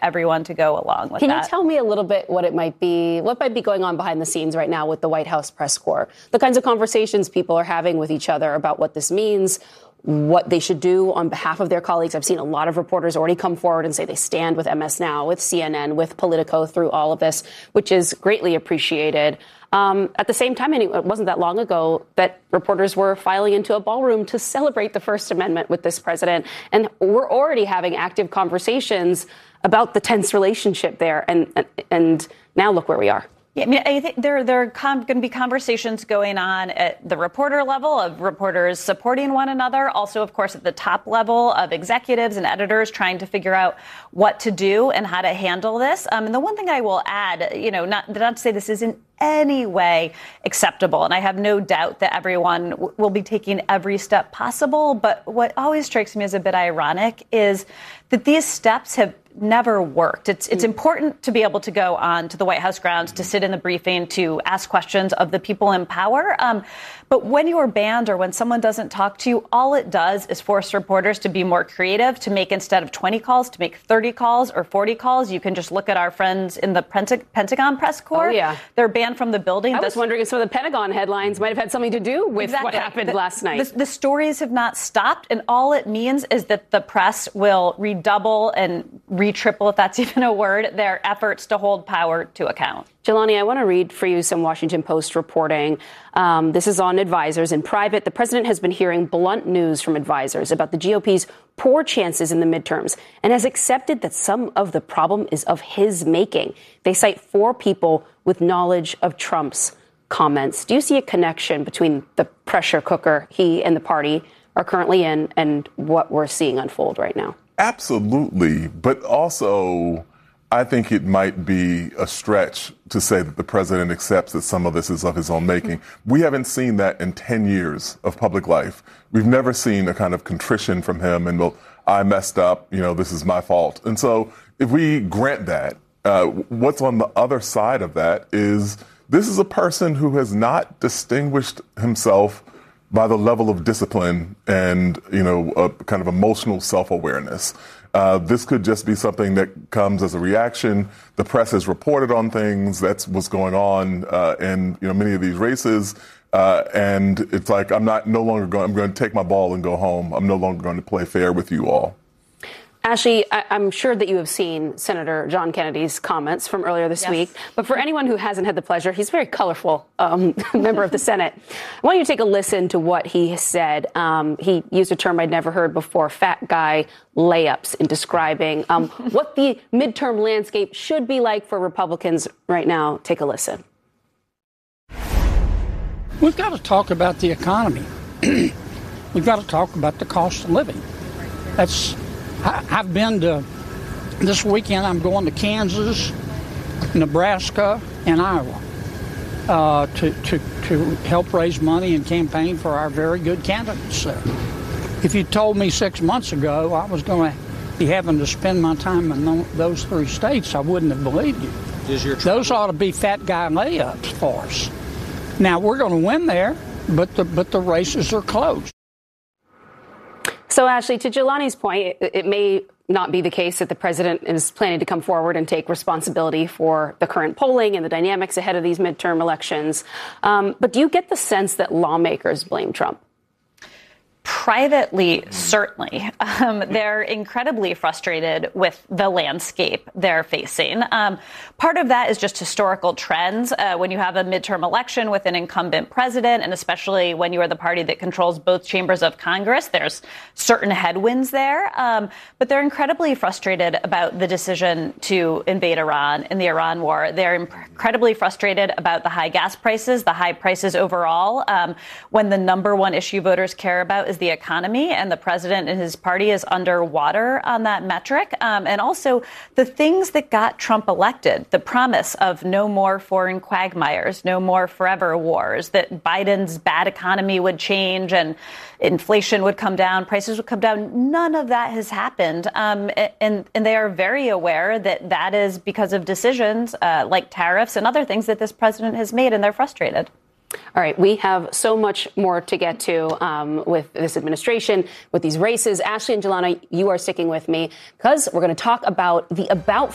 everyone to go along with that. Can you tell me a little bit what might be going on behind the scenes right now with the White House press corps? The kinds of conversations people are having with each other about what this means, what they should do on behalf of their colleagues. I've seen a lot of reporters already come forward and say they stand with MS Now, with CNN, with Politico through all of this, which is greatly appreciated. At the same time, it wasn't that long ago that reporters were filing into a ballroom to celebrate the First Amendment with this president. And we're already having active conversations about the tense relationship there. And now look where we are. Yeah, I mean, I think there are going to be conversations going on at the reporter level of reporters supporting one another. Also, of course, at the top level of executives and editors trying to figure out what to do and how to handle this. And the one thing I will add, not to say this is in any way acceptable. And I have no doubt that everyone will be taking every step possible. But what always strikes me as a bit ironic is that these steps have never worked. It's important to be able to go on to the White House grounds, to sit in the briefing, to ask questions of the people in power. But when you are banned or when someone doesn't talk to you, all it does is force reporters to be more creative, to make instead of 20 calls, to make 30 calls or 40 calls. You can just look at our friends in the Pentagon press corps. Oh, yeah. They're banned from the building. I was wondering if some of the Pentagon headlines might have had something to do with what happened last night. The stories have not stopped, and all it means is that the press will redouble and triple, if that's even a word, their efforts to hold power to account. Jelani, I want to read for you some Washington Post reporting. This is on advisors. In private, the president has been hearing blunt news from advisors about the GOP's poor chances in the midterms and has accepted that some of the problem is of his making. They cite 4 people with knowledge of Trump's comments. Do you see a connection between the pressure cooker he and the party are currently in and what we're seeing unfold right now? Absolutely. But also, I think it might be a stretch to say that the president accepts that some of this is of his own making. We haven't seen that in 10 years of public life. We've never seen a kind of contrition from him and, well, I messed up, this is my fault. And so if we grant that, what's on the other side of that is this is a person who has not distinguished himself by the level of discipline and, a kind of emotional self-awareness. This could just be something that comes as a reaction. The press has reported on things. That's what's going on in many of these races. And it's like, I'm going to take my ball and go home. I'm no longer going to play fair with you all. Ashley, I'm sure that you have seen Senator John Kennedy's comments from earlier this week. But for anyone who hasn't had the pleasure, he's a very colorful member of the Senate. I want you to take a listen to what he said. He used a term I'd never heard before, fat guy layups, in describing what the midterm landscape should be like for Republicans right now. Take a listen. We've got to talk about the economy. We've got to talk about the cost of living. I've been to, this weekend I'm going to Kansas, Nebraska, and Iowa to help raise money and campaign for our very good candidates there. If you told me 6 months ago I was going to be having to spend my time in those 3 states, I wouldn't have believed you. Those ought to be fat guy layups for us. Now, we're going to win there, but the races are close. So, Ashley, to Jelani's point, it may not be the case that the president is planning to come forward and take responsibility for the current polling and the dynamics ahead of these midterm elections. But do you get the sense that lawmakers blame Trump? Privately, certainly. They're incredibly frustrated with the landscape they're facing. Part of that is just historical trends. When you have a midterm election with an incumbent president, and especially when you are the party that controls both chambers of Congress, there's certain headwinds there. But they're incredibly frustrated about the decision to invade Iran in the Iran war. They're incredibly frustrated about the high gas prices, the high prices overall, when the number one issue voters care about is the economy, and the president and his party is underwater on that metric. And also the things that got Trump elected, the promise of no more foreign quagmires, no more forever wars, that Biden's bad economy would change and inflation would come down, prices would come down. None of that has happened. And they are very aware that that is because of decisions like tariffs and other things that this president has made, and they're frustrated. All right. We have so much more to get to with this administration, with these races. Ashley and Jelani, you are sticking with me because we're going to talk about the about